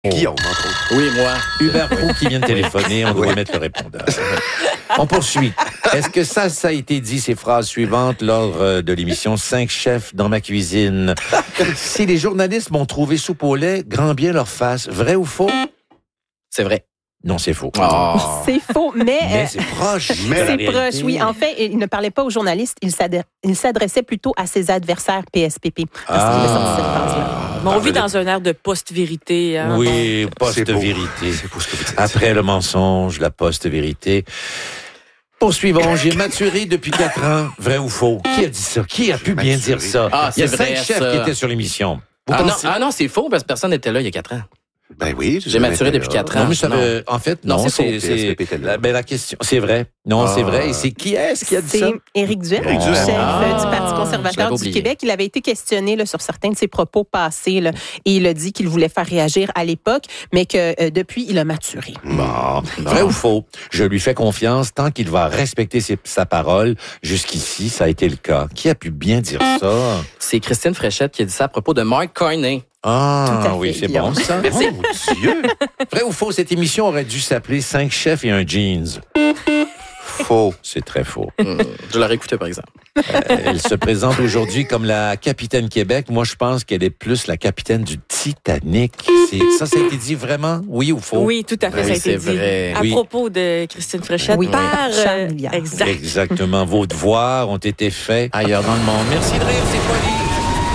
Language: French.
Guillaume, entre autres. Oui, moi. Hubert Roux qui vient de téléphoner, on doit mettre le répondeur. On poursuit. Est-ce que ça a été dit, ces phrases suivantes, lors de l'émission 5 chefs dans ma cuisine? Si les journalistes m'ont trouvé soupe au lait, grand bien leur face. Vrai ou faux? C'est vrai. Non, c'est faux. Oh. C'est faux, mais c'est proche. c'est proche, oui. En fait, il ne parlait pas aux journalistes, il s'adressait plutôt à ses adversaires PSPP. Parce qu'il a sorti cette phrase-là. Mais on vit dans un air de post-vérité. Hein, Oui, C'est post-vérité. C'est pour ce que vous dites. Après le mensonge, la post-vérité. Poursuivons. J'ai maturé depuis 4 ans. Vrai ou faux? Qui a dit ça? Qui a pu bien maturé. dire ça? Ah, Il y a c'est 5 vrai, chefs ça. qui étaient sur l'émission. Vous Ah pensez- non, c'est faux parce que personne n'était là il y a 4 ans. Ben oui. J'ai maturé depuis 4 ans. Non, mais ça veut, en fait, Non, non, c'est c'est PSPP était là. la question, c'est vrai. Non, c'est Ah. vrai. Et c'est qui est-ce qui a dit ça? C'est Éric Duhem, Éric Duhem. chef du Parti Je l'avais conservateur du oublié. Québec. Il avait été questionné là, sur certains de ses propos passés là, et il a dit qu'il voulait faire réagir à l'époque, mais que depuis, il a maturé. Bon. Vrai ou faux? Je lui fais confiance tant qu'il va respecter sa parole. Jusqu'ici, ça a été le cas. Qui a pu bien dire ça? C'est Christine Fréchette qui a dit ça à propos de Mark Carney. Ah, Tout à fait, oui, c'est Guillaume. bon, ça. Oh, Dieu! Vrai ou faux? Cette émission aurait dû s'appeler 5 chefs et un jeans. Faux. C'est très faux. Je l'aurais écouté, par exemple. Elle se présente aujourd'hui comme la capitaine Québec. Moi, je pense qu'elle est plus la capitaine du Titanic. Ça a été dit vraiment? Oui ou faux? Oui, tout à fait, Oui, ça a été c'est dit. vrai. À Oui. propos de Christine Fréchette Oui, par Charles Milliard. Exact. Exactement. Vos devoirs ont été faits ailleurs dans le monde. Merci de rire, c'est